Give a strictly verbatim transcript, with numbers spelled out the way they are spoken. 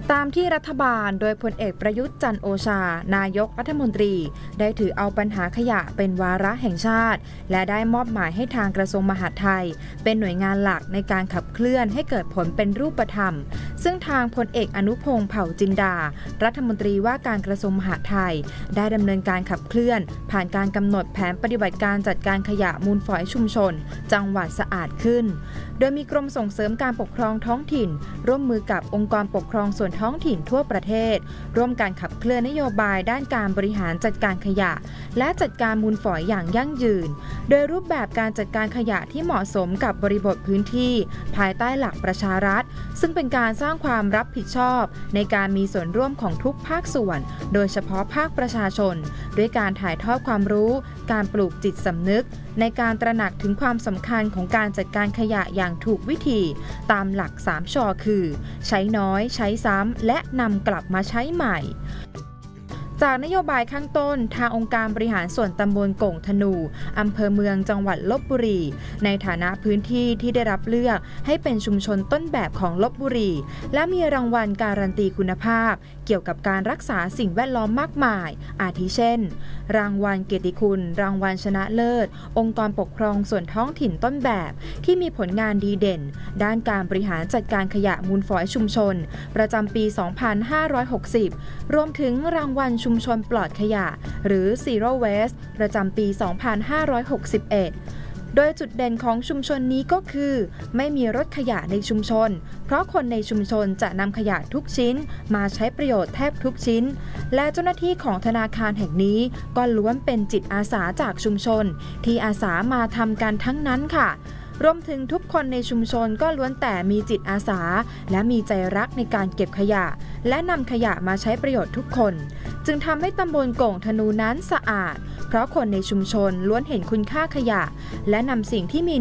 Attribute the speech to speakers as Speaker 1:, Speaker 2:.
Speaker 1: ตามที่รัฐบาลโดยพลเอกประยุทธ์จันทร์โอชานายกรัฐมนตรีได้ถือเอาปัญหาขยะเป็นวาระแห่งชาติและได้มอบหมายให้ทางกระทรวงมหาดไทยเป็นหน่วยงานหลักในการขับเคลื่อนให้เกิดผลเป็นรูปธรรมซึ่งทางพลเอกอนุพงษ์เผ่าจินดารัฐมนตรีว่าการกระทรวงมหาดไทยได้ดำเนินการขับเคลื่อนผ่านการกำหนดแผนปฏิบัติการจัดการขยะมูลฝอยชุมชนจังหวัดสะอาดขึ้นโดยมีกรมส่งเสริมการปกครองท้องถิ่นร่วมมือกับองค์กรปกครองส่วนท้องถิ่นทั่วประเทศร่วมการขับเคลื่อนนโยบายด้านการบริหารจัดการขยะและจัดการมูลฝอยอย่างยั่งยืนโดยรูปแบบการจัดการขยะที่เหมาะสมกับบริบทพื้นที่ภายใต้หลักประชารัฐซึ่งเป็นการสร้างความรับผิดชอบในการมีส่วนร่วมของทุกภาคส่วนโดยเฉพาะภาคประชาชนด้วยการถ่ายทอดความรู้การปลูกจิตสำนึกในการตระหนักถึงความสำคัญของการจัดการขยะอย่างถูกวิธีตามหลักสามชอคือใช้น้อยใช้ซ้ำและนำกลับมาใช้ใหม่จากนโยบายข้างต้นทางองค์การบริหารส่วนตำบลโก่งธนูอำเภอเมืองจังหวัดลพบุรีในฐานะพื้นที่ที่ได้รับเลือกให้เป็นชุมชนต้นแบบของลพบุรีและมีรางวัลการันตีคุณภาพเกี่ยวกับการรักษาสิ่งแวดล้อมมากมายอาทิเช่นรางวัลเกียรติคุณรางวัลชนะเลิศองค์กรปกครองส่วนท้องถิ่นต้นแบบที่มีผลงานดีเด่นด้านการบริหารจัดการขยะมูลฝอยชุมชนประจำปี สองพันห้าร้อยหกสิบ รวมถึงรางวัลชุมชนปลอดขยะหรือ Zero Waste ประจำปี สองพันห้าร้อยหกสิบเอ็ด โดยจุดเด่นของชุมชนนี้ก็คือไม่มีรถขยะในชุมชนเพราะคนในชุมชนจะนำขยะทุกชิ้นมาใช้ประโยชน์แทบทุกชิ้นและเจ้าหน้าที่ของธนาคารแห่งนี้ก็ล้วนเป็นจิตอาสาจากชุมชนที่อาสามาทำกันทั้งนั้นค่ะรวมถึงทุกคนในชุมชนก็ล้วนแต่มีจิตอาสาและมีใจรักในการเก็บขยะและนำขยะมาใช้ประโยชน์ทุกคนจึงทำให้ตำบลโก่งธนูนั้นสะอาดเพราะคนในชุมชนล้วนเห็นคุณค่าขยะและนำสิ่งที่มี